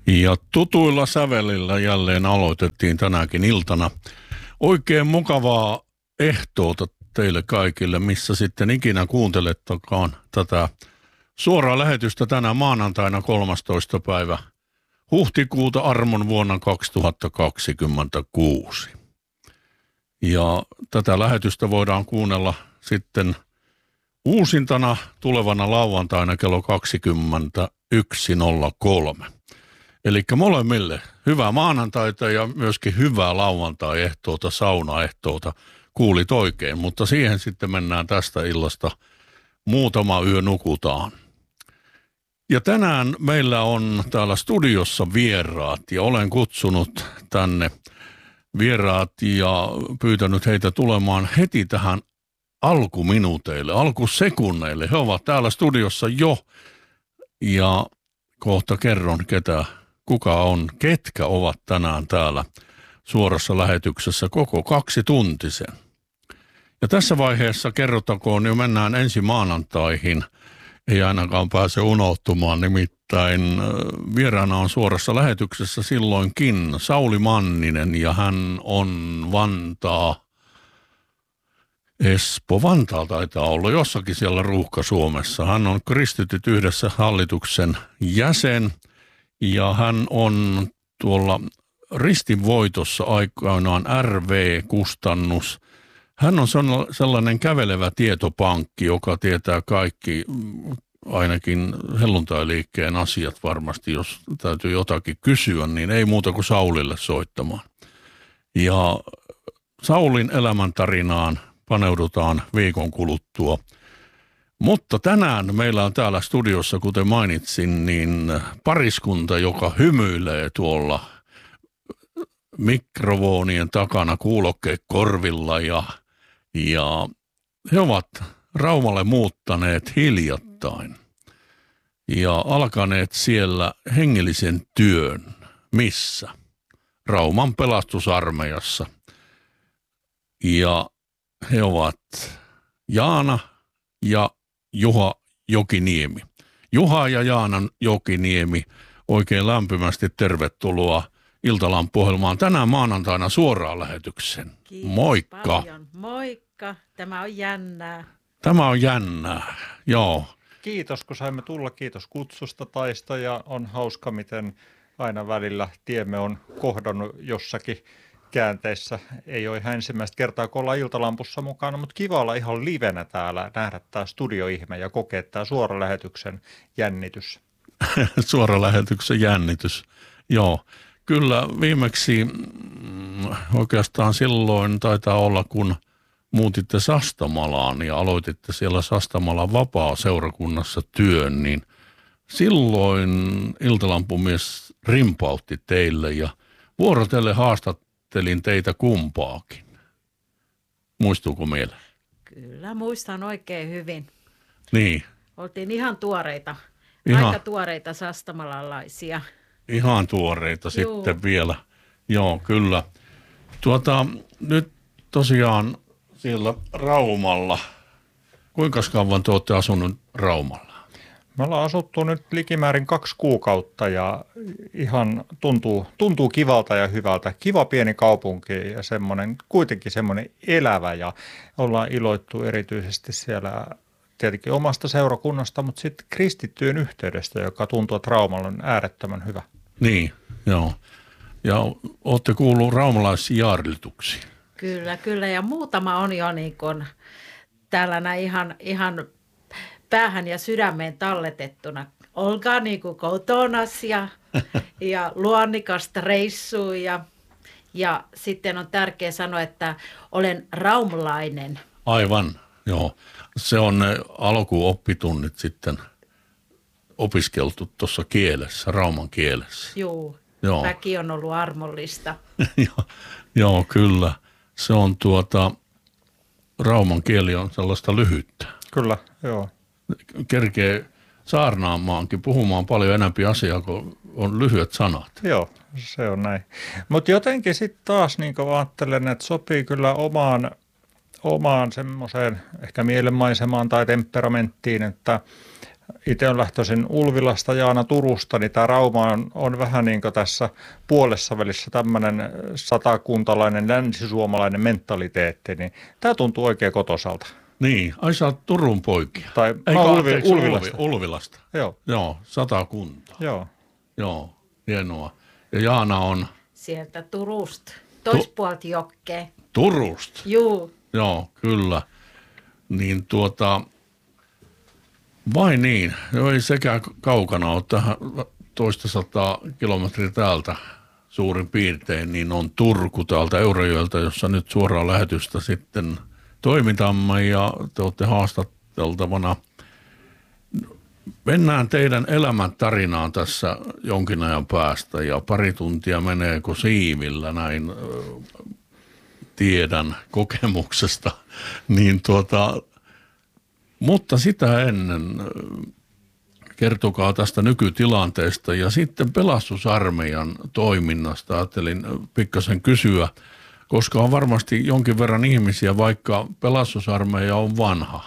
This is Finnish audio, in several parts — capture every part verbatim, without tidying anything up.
Ja tutuilla sävelillä jälleen aloitettiin tänäkin iltana. Oikein mukavaa ehtoota teille kaikille, missä sitten ikinä kuuntelettakaan tätä suoraa lähetystä tänä maanantaina kolmastoista päivä huhtikuuta armon vuonna kaksituhattakaksikymmentäkuusi. Ja tätä lähetystä voidaan kuunnella sitten uusintana tulevana lauantaina kello kaksikymmentäyksi nolla kolme. Eli molemmille hyvää maanantaita ja myöskin hyvää lauantai-ehtoota, saunaehtoota. Kuulit oikein, mutta siihen sitten mennään tästä illasta. Muutama yö nukutaan. Ja tänään meillä on täällä studiossa vieraat ja olen kutsunut tänne vieraat ja pyytänyt heitä tulemaan heti tähän alkuminuuteille, alkusekunneille. He ovat täällä studiossa jo ja kohta kerron ketä, kuka on, ketkä ovat tänään täällä suorassa lähetyksessä koko kaksi tuntisen. Ja tässä vaiheessa kerrotakoon jo mennään ensi maanantaihin. Ei ainakaan pääse unohtumaan, nimittäin vieraana on suorassa lähetyksessä silloinkin Sauli Manninen ja hän on Vantaa, Espoo, Vantaa taitaa olla jossakin siellä Ruuhka-Suomessa. Hän on Kristityt yhdessä hallituksen jäsen ja hän on tuolla ristinvoitossa aikoinaan R V-kustannus. Hän on sellainen kävelevä tietopankki, joka tietää kaikki, ainakin helluntailiikkeen asiat varmasti, jos täytyy jotakin kysyä, niin ei muuta kuin Saulille soittamaan. Ja Saulin elämäntarinaan paneudutaan viikon kuluttua. Mutta tänään meillä on täällä studiossa, kuten mainitsin, niin pariskunta, joka hymyilee tuolla mikrofonien takana kuulokkeet korvilla ja, ja he ovat Raumalle muuttaneet hiljattain ja alkaneet siellä hengellisen työn. Missä? Rauman pelastusarmeijassa. Ja he ovat Jaana ja Juha Jokiniemi. Juha ja Jaana Jokiniemi, oikein lämpimästi tervetuloa Iltalampu-ohjelmaan tänään maanantaina suoraan lähetyksen. Kiitos Moikka. Paljon. Moikka. Tämä on jännää. Tämä on jännää, joo. Kiitos, kun saimme tulla. Kiitos kutsusta, Taista, ja on hauska, miten aina välillä tiemme on kohdannut jossakin käänteissä. Ei ole ihan ensimmäistä kertaa, kun ollaan Iltalampussa mukana, mutta kiva olla ihan livenä täällä, nähdä tämä studioihme ja kokea tämä suoralähetyksen jännitys. Suoralähetyksen jännitys, joo. Kyllä viimeksi oikeastaan silloin taitaa olla, kun muutitte Sastamalaan ja aloititte siellä Sastamalan vapaa-seurakunnassa työn, niin silloin Iltalampumies rimpautti teille ja vuorotellen haastattelin teitä kumpaakin. Muistuuko mieleen? Kyllä, muistan oikein hyvin. Niin. Oltiin ihan tuoreita, Ihan. aika tuoreita sastamalalaisia. Ihan tuoreita Juu. sitten vielä. Joo, kyllä. Tuota, nyt tosiaan siellä Raumalla. Kuinka kauan te olette asunut Raumalla? Me ollaan asuttu nyt likimäärin kaksi kuukautta ja ihan tuntuu, tuntuu kivalta ja hyvältä. Kiva pieni kaupunki ja semmoinen, kuitenkin semmoinen elävä ja ollaan iloittu erityisesti siellä tietenkin omasta seurakunnasta, mutta sitten kristittyjen yhteydestä, joka tuntuu, että Raumalla on äärettömän hyvä. Niin, joo. Ja olette kuullut raumalaisia jaarlituksiin. Kyllä, kyllä. Ja muutama on jo niin kuin täällä näin ihan, ihan päähän ja sydämeen talletettuna. Olkaa niin kuin kotonas ja, ja luonnikasta reissua ja, ja sitten on tärkeää sanoa, että olen raumalainen. Aivan, joo. Se on ne alkuoppitunnit sitten opiskeltu tuossa kielessä, rauman kielessä. Juu, Joo. väki on ollut armollista. joo, joo, kyllä. Se on tuota, rauman kieli on sellaista lyhyttä. Kyllä, joo. Kerkee saarnaamaankin puhumaan paljon enempi asiaa, kun on lyhyet sanat. Joo, se on näin. Mutta jotenkin sitten taas niin ajattelen, että sopii kyllä omaan, omaan semmoiseen ehkä mielenmaisemaan tai temperamenttiin, että itse on lähtöisin Ulvilasta, Jaana Turusta, niin tämä Rauma on, on vähän niin kuin tässä puolessa välissä tämmöinen satakuntalainen, länsisuomalainen mentaliteetti, niin tämä tuntuu oikein kotosalta. Niin, ai sä oot Turun poikia. Tai Ei, Ulvi, anteeksi, Ulvilasta. Ulvi, Ulvilasta. Joo. Joo, satakunta. Joo. Joo, hienoa. Ja Jaana on Sieltä Turusta, toispuolta jokkeen. Turusta. Juu. Joo, kyllä. Niin tuota, vai niin, joo, ei sekään kaukana ole tähän toista sataa kilometriä täältä suurin piirtein, niin on Turku täältä Eurajoelta, jossa nyt suoraan lähetystä sitten toimitamme ja te olette haastateltavana. Mennään teidän elämän tarinaan tässä jonkin ajan päästä ja pari tuntia meneekö siivillä, näin tiedän kokemuksesta, niin tuota, mutta sitä ennen kertokaa tästä nykytilanteesta ja sitten pelastusarmeijan toiminnasta. Ajattelin pikkasen kysyä, koska on varmasti jonkin verran ihmisiä, vaikka pelastusarmeija on vanha.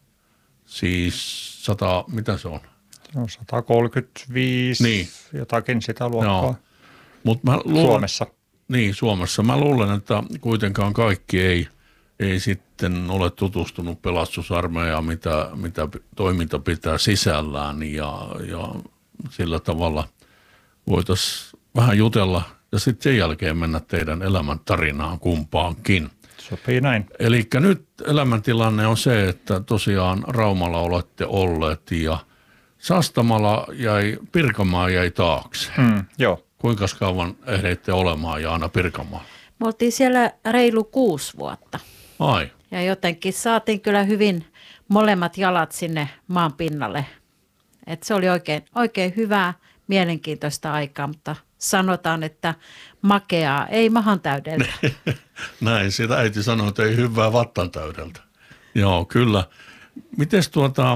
Siis sata, mitä se on? No, sata kolmekymmentäviisi, niin. Jotakin sitä luokkaa. Joo. Mut mä luulen, Suomessa. Niin, Suomessa. Mä luulen, että kuitenkaan kaikki ei, ei sitten ole tutustunut pelastusarmeijaan, mitä, mitä toiminta pitää sisällään ja, ja sillä tavalla voitaisiin vähän jutella ja sitten sen jälkeen mennä teidän elämän tarinaan kumpaankin. Sopii näin. Eli nyt elämäntilanne on se, että tosiaan Raumalla olette olleet ja Sastamala jäi, Pirkanmaa jäi taakse. Mm, joo. Kuinka kauan ehditte olemaan Jaana Pirkanmaalla? Me oltiin siellä reilu kuusi vuotta. Ai. Ja jotenkin saatiin kyllä hyvin molemmat jalat sinne maan pinnalle. Et se oli oikein, oikein hyvää, mielenkiintoista aikaa, mutta sanotaan, että makeaa, ei mahan täydeltä. Näin, sitä äiti sanoi, että ei hyvää vattan täydeltä. Joo, kyllä. Mites tuota,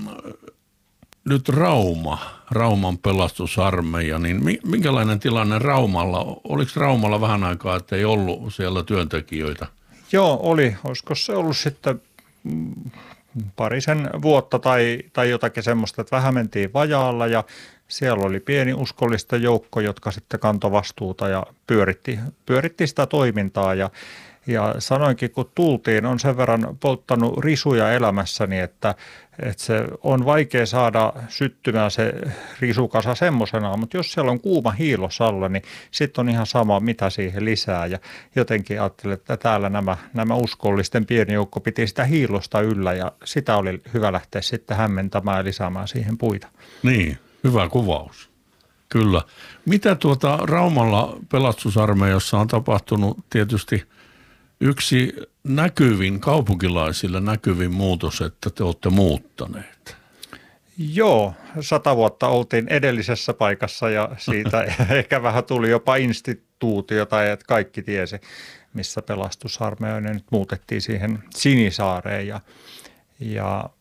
nyt Rauma, Rauman pelastusarmeija, niin minkälainen tilanne Raumalla, oliko Raumalla vähän aikaa, että ei ollut siellä työntekijöitä? Joo, oli. Olisiko se ollut sitten parisen vuotta tai, tai jotakin semmoista, että vähän mentiin vajaalla ja siellä oli pieni uskollisten joukko, jotka sitten kantoi vastuuta ja pyöritti, pyöritti sitä toimintaa ja Ja sanoinkin, kun tultiin, on sen verran polttanut risuja elämässäni, että, että se on vaikea saada syttymään se risukasa semmoisena, mutta jos siellä on kuuma hiilos alla, niin sitten on ihan sama, mitä siihen lisää. Ja jotenkin ajattelin, että täällä nämä, nämä uskollisten pieni joukko piti sitä hiilosta yllä ja sitä oli hyvä lähteä sitten hämmentämään ja lisäämään siihen puita. Niin, hyvä kuvaus. Kyllä. Mitä tuota Raumalla pelastusarmeijassa on tapahtunut tietysti yksi näkyvin, kaupunkilaisille näkyvin muutos, että te olette muuttaneet. Joo, sata vuotta oltiin edellisessä paikassa ja siitä ehkä vähän tuli jopa instituutio tai että kaikki tiesi, missä pelastusarmeija nyt muutettiin siihen Sinisaareen ja, ja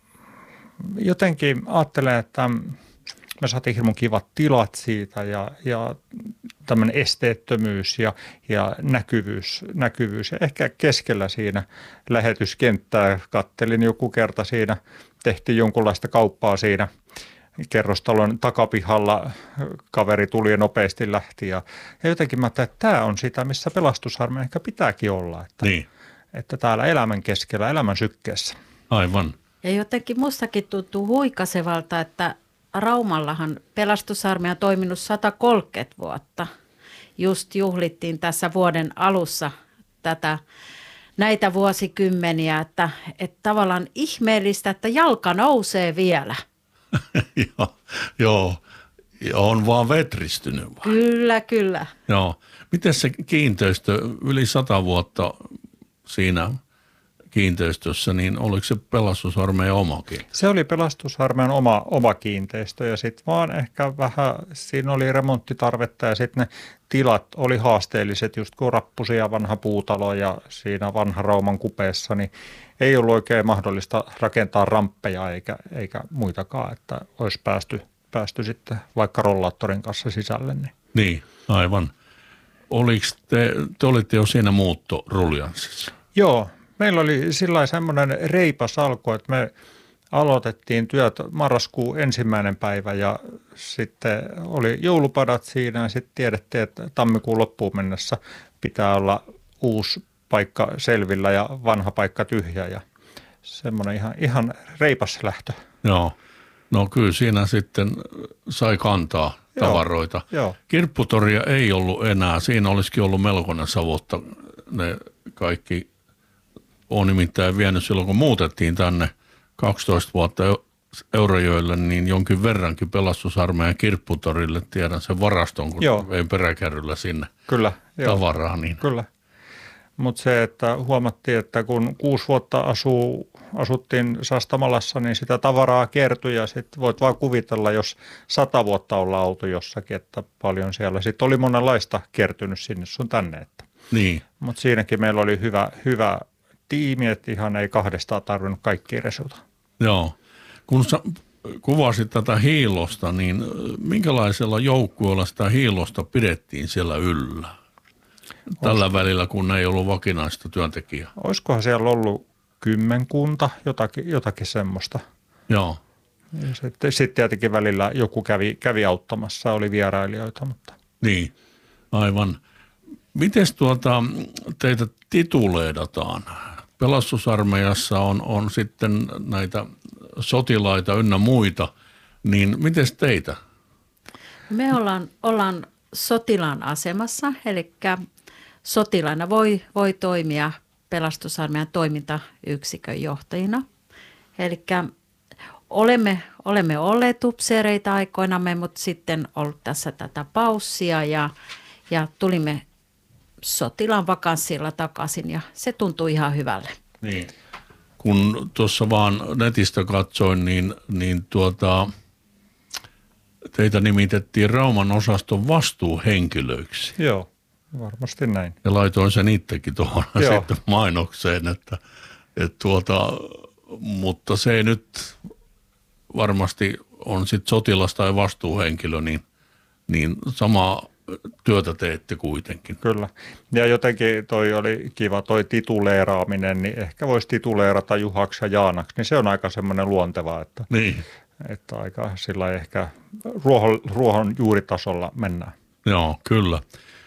jotenkin ajattelen, että me saatiin hirmun kivat tilat siitä ja, ja tämmöinen esteettömyys ja, ja näkyvyys, näkyvyys. Ja ehkä keskellä siinä lähetyskenttää kattelin joku kerta siinä, tehtiin jonkunlaista kauppaa siinä kerrostalon takapihalla. Kaveri tuli ja nopeasti lähti ja, ja jotenkin mä ajattelin, että tämä on sitä, missä pelastusarmeija ehkä pitääkin olla. Että, niin. että täällä elämän keskellä, elämän sykkeessä. Aivan. Ja jotenkin mustakin tuntuu huikasevalta, että Raumallahan pelastusarmeija on toiminut sata kolmekymmentä vuotta. Just juhlittiin tässä vuoden alussa tätä, näitä vuosikymmeniä, että, että tavallaan ihmeellistä, että jalka nousee vielä. joo, joo, on vaan vetristynyt. Vai? Kyllä, kyllä. Joo. Miten se kiinteistö, yli sata vuotta siinä kiinteistössä, niin oliko se pelastusarmeijan omakin? Se oli pelastusarmeijan oma, oma kiinteistö ja sitten vaan ehkä vähän, siinä oli remonttitarvetta ja sitten ne tilat oli haasteelliset, just kun rappusia vanha puutalo ja siinä vanha Rauman kupeessa, niin ei ollut oikein mahdollista rakentaa ramppeja eikä, eikä muitakaan, että olisi päästy, päästy sitten vaikka rollaattorin kanssa sisälle. Niin, niin aivan. Oliko te, te olitte jo siinä muuttoruljanssissa? Joo. Meillä oli sillä semmoinen reipas alku, että me aloitettiin työt marraskuun ensimmäinen päivä ja sitten oli joulupadat siinä ja sitten tiedettiin, että tammikuun loppuun mennessä pitää olla uusi paikka selvillä ja vanha paikka tyhjä ja semmoinen ihan, ihan reipas lähtö. Joo, no kyllä siinä sitten sai kantaa tavaroita. Joo, joo. Kirpputoria ei ollut enää, siinä olisikin ollut melkoinen savotta. Ne kaikki on nimittäin vienyt silloin, kun muutettiin tänne kaksitoista vuotta Eurajoelle, niin jonkin verrankin pelastusarmeijan Kirpputorille. Tiedän sen varaston, kun Joo. vein peräkärryllä sinne Kyllä, tavaraa. Niin. Kyllä. Mutta se, että huomattiin, että kun kuusi vuotta asuu, asuttiin Sastamalassa, niin sitä tavaraa kertyi ja sitten voit vaan kuvitella, jos sata vuotta ollaan oltu jossakin, että paljon siellä sitten oli monenlaista kertynyt sinne sun tänne. Että. Niin. Mutta siinäkin meillä oli hyvä, hyvä tiimi, että ihan ei kahdestaan tarvinnut kaikkia resuta. Joo. Kun sä kuvasit tätä hiilosta, niin minkälaisella joukkueella sitä hiilosta pidettiin siellä yllä? Tällä Olisiko? välillä, kun ei ollut vakinaista työntekijää. Olisikohan siellä ollut kymmenkunta, jotakin, jotakin semmoista. Joo. Sitten, sitten tietenkin välillä joku kävi, kävi auttamassa, oli vierailijoita. Mutta. Niin, aivan. Miten tuota, teitä tituleedataan? Pelastusarmeijassa on, on sitten näitä sotilaita ynnä muita, niin miten teitä? Me ollaan, ollaan sotilaan asemassa, eli sotilaina voi, voi toimia pelastusarmeijan toimintayksikön johtajina. Eli olemme, olemme olleet upseereita aikoinamme, mutta sitten ollut tässä tätä paussia ja, ja tulimme sotilaan vakanssilla takaisin ja se tuntui ihan hyvälle. Niin. Kun tuossa vaan netistä katsoin, niin, niin tuota, teitä nimitettiin Rauman osaston vastuuhenkilöiksi. Joo, varmasti näin. Ja laitoin sen itsekin tuohon sitten mainokseen, että, että tuota, mutta se ei nyt varmasti on sitten sotilas tai vastuuhenkilö, niin, niin sama työtä teette kuitenkin. Kyllä. Ja jotenkin toi oli kiva, toi tituleeraaminen, niin ehkä voisi tituleerata Juhaksi ja Jaanaksi, niin se on aika semmoinen luonteva, että, niin. että aika sillä ehkä ruohon, ruohon juuritasolla mennään. Joo, kyllä.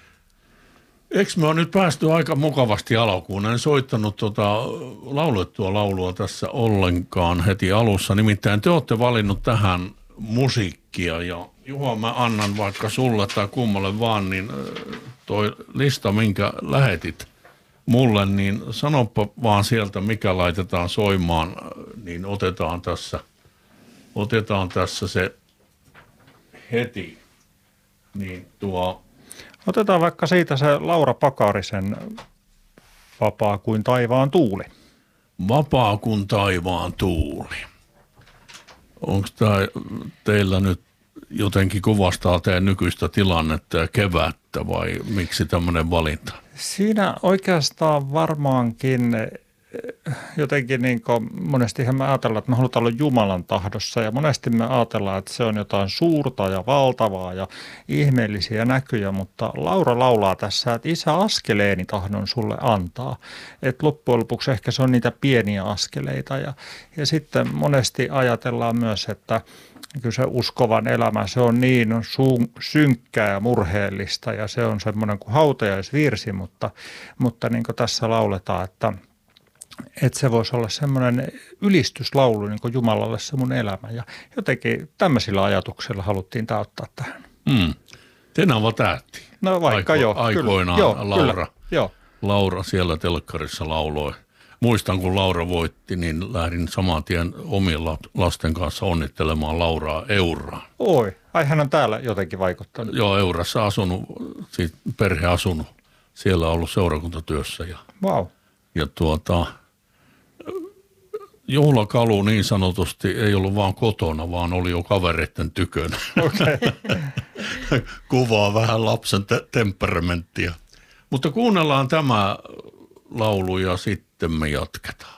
Eikö me on nyt päästy aika mukavasti alkuun? En soittanut tuota laulettua laulua tässä ollenkaan heti alussa. Nimittäin te olette valinnut tähän musiikkia ja Juha, mä annan vaikka sulle tai kummalle vaan, niin toi lista, minkä lähetit mulle, niin sanoppa vaan sieltä, mikä laitetaan soimaan, niin otetaan tässä, otetaan tässä se heti. Niin tuo... Otetaan vaikka siitä se Laura Pakarisen Vapaa kuin taivaan tuuli. Vapaa kuin taivaan tuuli. Onko tämä teillä nyt jotenkin kuvastaa teidän nykyistä tilannetta ja kevättä vai miksi tämmöinen valinta? Siinä oikeastaan varmaankin jotenkin niin kuin monestihan me ajatellaan, että me halutaan olla Jumalan tahdossa ja monesti me ajatellaan, että se on jotain suurta ja valtavaa ja ihmeellisiä näkyjä, mutta Laura laulaa tässä, että isä askeleeni tahdon sulle antaa. Että loppujen lopuksi ehkä se on niitä pieniä askeleita ja, ja sitten monesti ajatellaan myös, että kyllä se uskovan elämä, se on niin on su- synkkää ja murheellista ja se on semmoinen kuin hautajaisvirsi, mutta, mutta niin kuin tässä lauletaan, että että se voisi olla semmoinen ylistyslaulu niin kuin Jumalalle se mun elämä. Ja jotenkin tämmöisillä ajatuksilla haluttiin täyttää tähän. Mm. Tenava tähti. No vaikka Aiko, jo. Aikoinaan joo, Laura, kyllä, joo. Laura siellä telkkarissa lauloi. Muistan, kun Laura voitti, niin lähdin saman tien omien lasten kanssa onnittelemaan Lauraa Euraan. Oi, ai hän on täällä jotenkin vaikuttanut. Joo, Eurassa asunut, siis perhe asunut. Siellä on ollut seurakuntatyössä. Ja, wow. ja tuota... Juhlakalu niin sanotusti ei ollut vaan kotona, vaan oli jo kavereiden tykönä. Okay. Kuvaa vähän lapsen te- temperamenttia. Mutta kuunnellaan tämä laulu ja sitten me jatketaan.